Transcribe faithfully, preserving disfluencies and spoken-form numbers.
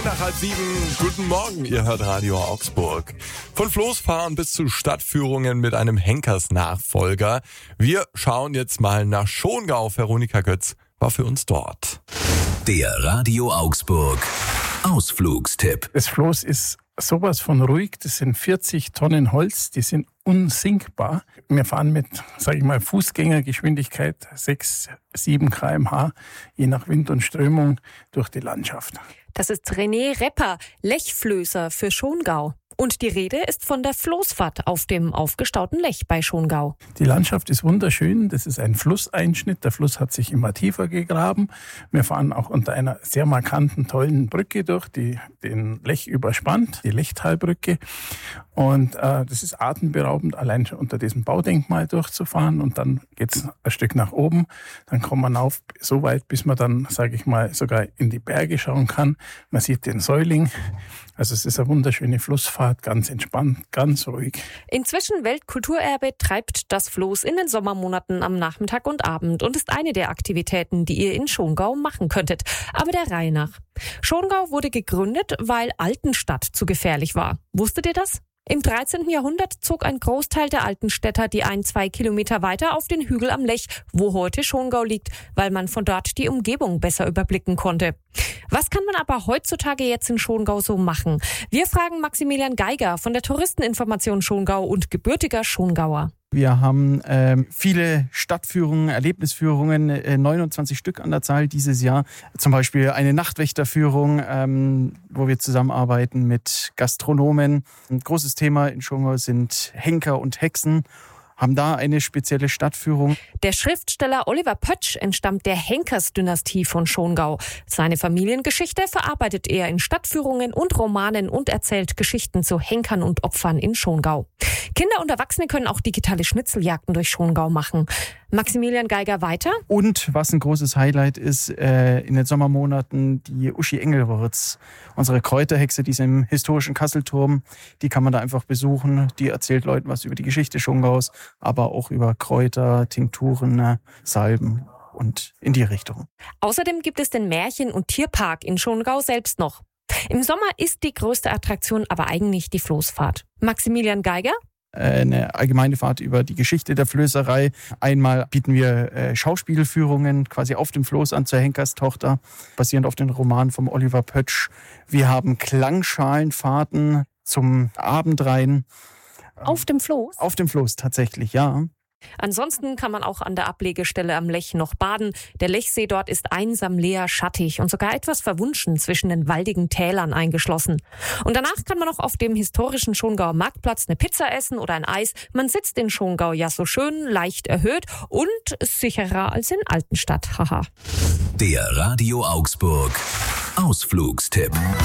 nach halb sieben. Guten Morgen, ihr hört Radio Augsburg. Von Floßfahren bis zu Stadtführungen mit einem Henkersnachfolger. Wir schauen jetzt mal nach Schongau. Veronika Götz war für uns dort. Der Radio Augsburg Ausflugstipp. Das Floß ist sowas von ruhig. Das sind vierzig Tonnen Holz, die sind unsinkbar. Wir fahren mit, sage ich mal, Fußgängergeschwindigkeit sechs, sieben Kilometer pro Stunde, je nach Wind und Strömung, durch die Landschaft. Das ist René Repper, Lechflößer für Schongau. Und die Rede ist von der Floßfahrt auf dem aufgestauten Lech bei Schongau. Die Landschaft ist wunderschön. Das ist ein Flusseinschnitt. Der Fluss hat sich immer tiefer gegraben. Wir fahren auch unter einer sehr markanten, tollen Brücke durch, die den Lech überspannt, die Lechtalbrücke. Und äh, das ist atemberaubend, allein schon unter diesem Baudenkmal durchzufahren. Und dann geht's ein Stück nach oben. Dann kommt man auf so weit, bis man dann, sage ich mal, sogar in die Berge schauen kann. Man sieht den Säuling. Also es ist eine wunderschöne Flussfahrt, ganz entspannt, ganz ruhig. Inzwischen Weltkulturerbe treibt das Floß in den Sommermonaten am Nachmittag und Abend und ist eine der Aktivitäten, die ihr in Schongau machen könntet. Aber der Reihe nach. Schongau wurde gegründet, weil Altenstadt zu gefährlich war. Wusstet ihr das? Im dreizehnten Jahrhundert zog ein Großteil der Altenstädter die ein, zwei Kilometer weiter auf den Hügel am Lech, wo heute Schongau liegt, weil man von dort die Umgebung besser überblicken konnte. Was kann man aber heutzutage jetzt in Schongau so machen? Wir fragen Maximilian Geiger von der Touristeninformation Schongau und gebürtiger Schongauer. Wir haben ähm, viele Stadtführungen, Erlebnisführungen, äh, neunundzwanzig Stück an der Zahl dieses Jahr. Zum Beispiel eine Nachtwächterführung, ähm, wo wir zusammenarbeiten mit Gastronomen. Ein großes Thema in Schongau sind Henker und Hexen. Haben da eine spezielle Stadtführung. Der Schriftsteller Oliver Pötsch entstammt der Henkers-Dynastie von Schongau. Seine Familiengeschichte verarbeitet er in Stadtführungen und Romanen und erzählt Geschichten zu Henkern und Opfern in Schongau. Kinder und Erwachsene können auch digitale Schnitzeljagden durch Schongau machen. Maximilian Geiger weiter. Und was ein großes Highlight ist, äh, in den Sommermonaten die Uschi Engelwurz, unsere Kräuterhexe, die ist im historischen Kasselturm. Die kann man da einfach besuchen. Die erzählt Leuten was über die Geschichte Schongaus, aber auch über Kräuter, Tinkturen, Salben und in die Richtung. Außerdem gibt es den Märchen- und Tierpark in Schongau selbst noch. Im Sommer ist die größte Attraktion aber eigentlich die Floßfahrt. Maximilian Geiger? Eine allgemeine Fahrt über die Geschichte der Flößerei. Einmal bieten wir äh, Schauspielführungen quasi auf dem Floß an zur Henkerstochter, basierend auf den Roman von Oliver Pötsch. Wir haben Klangschalenfahrten zum Abendrhein. Auf dem Floß? Auf dem Floß, tatsächlich, ja. Ansonsten kann man auch an der Ablegestelle am Lech noch baden. Der Lechsee dort ist einsam, leer, schattig und sogar etwas verwunschen zwischen den waldigen Tälern eingeschlossen. Und danach kann man auch auf dem historischen Schongauer Marktplatz eine Pizza essen oder ein Eis. Man sitzt in Schongau ja so schön, leicht erhöht und sicherer als in Altenstadt. Haha. Der Radio Augsburg Ausflugstipp.